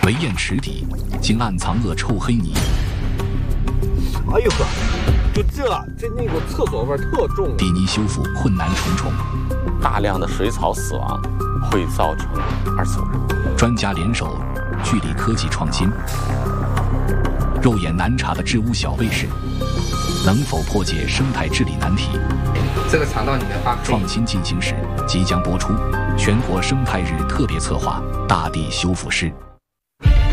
围堰池底，竟暗藏恶臭黑泥。 哎呦呵，就这那个厕所味特重。 底泥修复困难重重， 大量的水草死亡会造成二次污染。 专家联手，聚力科技创新。肉眼难查的治污小卫士，能否破解生态治理难题？ 这个肠道里面发创新进行时即将播出。全国生态日特别策划《大地修复师》。